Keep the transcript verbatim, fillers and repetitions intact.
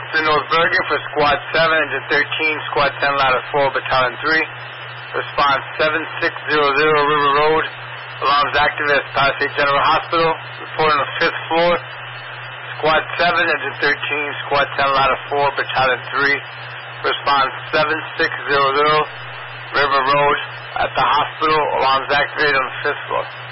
Officer North Bergen for Squad seven, Engine thirteen, Squad ten, Ladder four, Battalion three. Response seven six zero zero River Road. Alarms active at Palisade General Hospital. Report on the fifth floor. Squad seven, Engine thirteen, Squad ten, Ladder four, Battalion three. Response seven six zero zero River Road at the hospital. Alarms activated on the fifth floor.